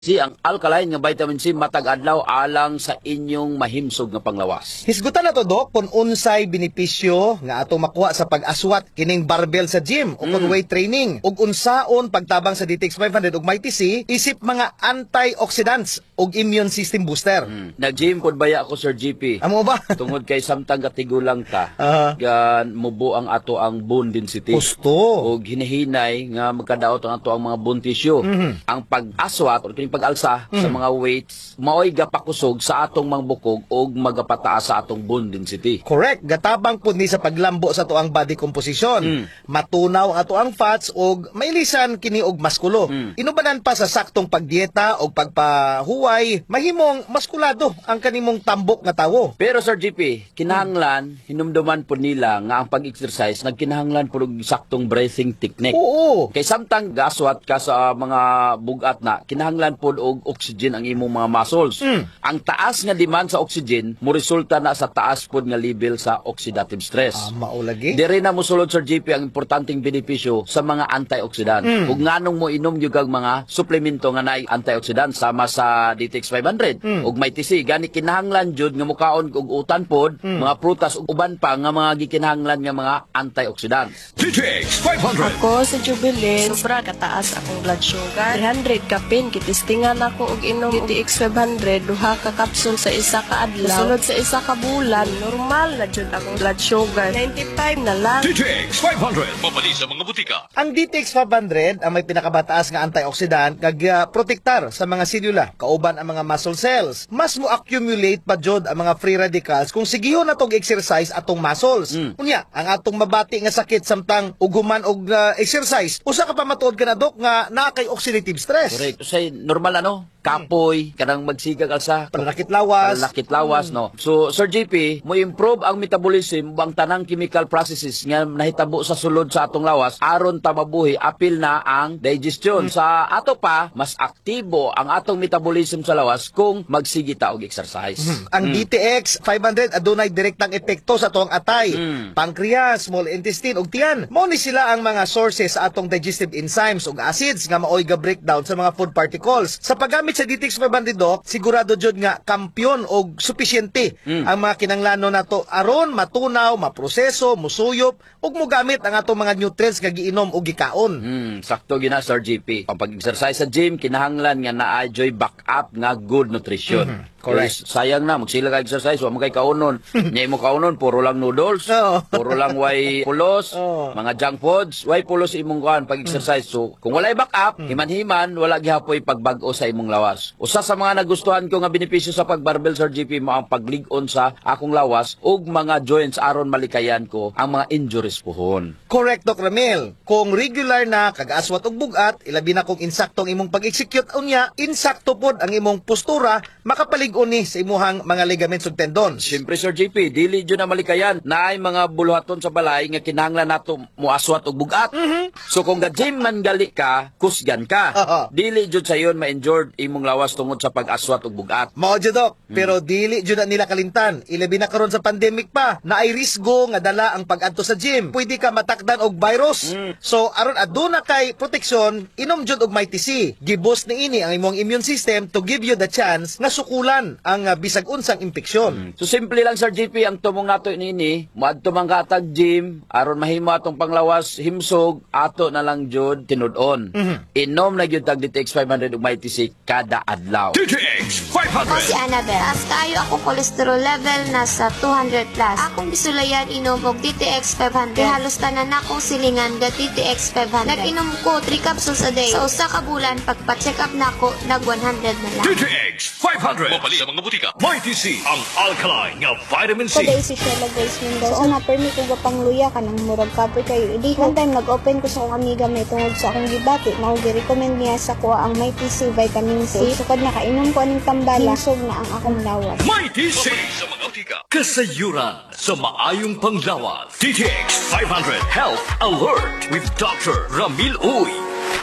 Ang alkaline nga vitamin C matag adlaw alang sa inyong mahimsog nga panglawas. Hisgutan na to, Dok, kung unsay benepisyo nga atong makuha sa pag-aswat kining barbell sa gym o kung weight training ug unsaon pagtabang sa DTX 500 ug Mighty C isip mga antioxidants ug immune system booster. Nag-gym pod baya ako, Sir GP. Amo ba? Tungod kay samtang katigulang ta, gan mubo ang ato ang bone density. Gusto. Og hinahinay nga magkadaot ang ato ang mga bone tissue. Ang pag-aswat o kining pag-alsa sa mga weights maoy gapakusog sa atong mga bukog og magapataas sa atong bone density. Correct. Gatabang pud ni sa paglambo sa tuang body composition. Matunaw ang ato ang fats ug mailisan kini og maskulo. Inubanan pa sa saktong pagdieta og pagpahuway, mahimong maskulado ang kanimong tambok nga tawo. Pero Sir GP, kinahanglan hinumduman po nila nga ang pag-exercise nagkinahanglan po og saktong breathing technique. Oo. Kay samtang gaswat ka sa mga bugat na, kinahanglan po og oxygen ang imong mga muscles. Ang taas nga demand sa oxygen mo resulta na sa taas po nga level sa oxidative stress. Maulagi. Diri na mosulod, Sir GP, ang importanteng benepisyo sa mga antioxidant. Ug nganong mo inom yung mga suplemento nga naay antioxidant sama sa DTX 500 ug Mighty C. Gani kinahanglan jud nga mukaon og utan pod, mga prutas ug uban pa nga mga gikinahanglan nga mga antioxidants. DTX 500. Ako sa Jubilin, sobra kataas akong blood sugar. 300 kapin, kitistingan ako og inom DTX 500, duha ka kapsul sa isa ka adlaw. Sulod sa isa ka bulan, normal na jud akong blood sugar. 95 na lang. DTX 500. Mabali sa mga butika. Ang DTX 500 ang may pinakabataas nga antioxidant kag protektar sa mga selula kauban ang mga muscle cells. Mas mo accumulate pa jud ang mga free radicals kung sigihon natong exercise atong muscles. Unya, ang atong mabati nga sakit samtang uguman og exercise, usa ka pa matuod ka na, Dok, nga naa kay oxidative stress. Correct. Say normal kapoy, kanang magsigag alsa, Pananakit lawas. pananakit lawas, no? So, Sir JP, mo improve ang metabolism ang tanang chemical processes nga nahitabo sa sulod sa atong lawas aron ta mabuhi apil na ang digestion. Sa ato pa, mas aktibo ang atong metabolism sa lawas kung magsigi ta og exercise. Ang DTX 500 adunay direktang epekto sa atong atay, pancreas, small intestine ug tiyan. Mao ni sila ang mga sources sa atong digestive enzymes ug acids nga maoy ga breakdown sa mga food particles. Sa paggamit sa DTX 500, Dok, sigurado jud nga kampyon og supisyente ang mga kinanglanon nato aron matunaw, maproseso, musuyop ug mogamit ang atong mga nutrients nga giinom ug gikaon. Sakto gina, Sir JP. Ang pag-exercise sa gym, kinahanglan nga naa-joy backup nga good nutrition. Correct. Sayang na, magsila ka exercise, wa mo kay kaunon. Nyay mo kaunon, puro lang noodles, Oo. puro lang way pulos, Oo. mga junk foods, way pulos imong kuan pag-exercise. So, kung walay backup, himan-himan, wala gihapoy pagbag-o sa imong lawas. Usa sa mga nagustuhan ko nga benepisyo sa pagbarbell, Sir GP, mo ang paglig-on sa akong lawas ug mga joints aron malikayan ko ang mga injuries puhon. Correct, Dok Ramil. Kung regular na kag-aswat og bugat, ilabi na kung insaktong imong pag-execute unya, insakto pod ang imong postura, makapalig-on ni sa imuhang mga ligaments ug tendons. Siyempre, Sir JP, dili dyan na malikayan na ay mga buluhaton sa balay nga kinahanglan nato muaswat og bugat. So kung ga-gym man gali ka, kusgan ka. Oo. Dili jud sayon ma-injured imong lawas tungod sa pag-aswat og bugat. Mao jud, Dok, pero dili jud na nila kalimtan. Ilabi na karon sa pandemic pa, na ay risgo nga dala ang pag-adto sa gym. Pwede ka matakdan og virus. So aron aduna kay proteksyon, inom jud og Mighty C. Giboost ni ini ang imong immune system to give you the chance nga sukulan ang bisag unsang impeksyon. So simple lang, Sir JP, ang tumong nato nini, moadto man ka tag gym aron mahimo atong panglawas himsog, ato na lang jud tinud-on. Inom na gyud tag DTX 500 ug Mighty C kada adlaw. DTX Ako si 500. Annabel. Taas kayo ako cholesterol level nasa 200 plus. Akong bisulayan inom og DTX 500. Halos tanan akong silingan ga DTX 500. Nag-inom ko 3 capsules a day. Sa usa ka bulan pagpa-check up nako nag 100 na lang. DTX 500. Mabali sa mga butika. Mighty C. Ang alkaline nga vitamin C. Ko si Sheila Grace Mendoza. So, na-permit ko gapang luya ka ng murag cover kayo. Hindi one time nag-open ko sa akong amiga may tungod sa akong gibati. Mao gi-recommend niya sa ko ang Mighty C Vitamin C. Sukad nakainom ko aning tambala, hinsog na ang akong lawas. Mighty C. Mabali sa mga butika. Kasayuran sa maayong panglawas. DTX 500 Health Alert with Dr. Ramil Uy.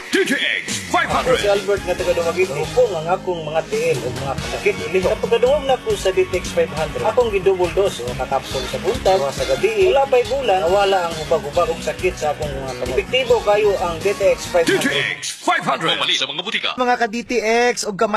DTX Si 500. Albert nga taga Dumaguete, upong ang akong mga tiil o mga kasakit iliho. Napagkadungog na ko sa DTX 500, akong gidouble dose o kakapsol sa buntag, sa gabi, wala pa'y bulan, nawala ang ubag-ubag og sakit sa akong mga kamay. Epektibo kayo ang DTX 500. DTX 500. Mapali sa mga butika. Mga ka-DTX o